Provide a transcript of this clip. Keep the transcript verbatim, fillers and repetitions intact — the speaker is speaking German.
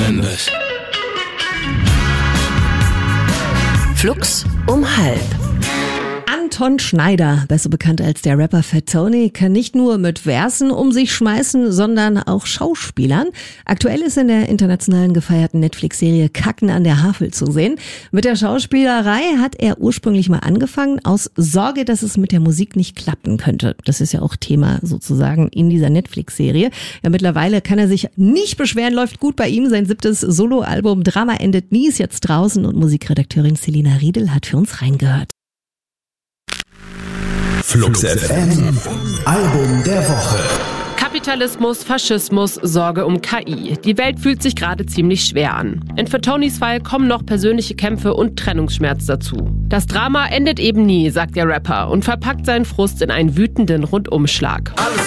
Mendes. Flux um halb. Anton Schneider, besser bekannt als der Rapper Fat Tony, kann nicht nur mit Versen um sich schmeißen, sondern auch Schauspielern. Aktuell ist in der internationalen gefeierten Netflix-Serie Kacken an der Havel zu sehen. Mit der Schauspielerei hat er ursprünglich mal angefangen, aus Sorge, dass es mit der Musik nicht klappen könnte. Das ist ja auch Thema sozusagen in dieser Netflix-Serie. Ja, mittlerweile kann er sich nicht beschweren, läuft gut bei ihm. Sein siebtes Soloalbum Drama endet nie ist jetzt draußen und Musikredakteurin Selina Riedel hat für uns reingehört. Flux F M, Album der Woche. Kapitalismus, Faschismus, Sorge um K I. Die Welt fühlt sich gerade ziemlich schwer an. In Fat Tonys Fall kommen noch persönliche Kämpfe und Trennungsschmerz dazu. Das Drama endet eben nie, sagt der Rapper und verpackt seinen Frust in einen wütenden Rundumschlag.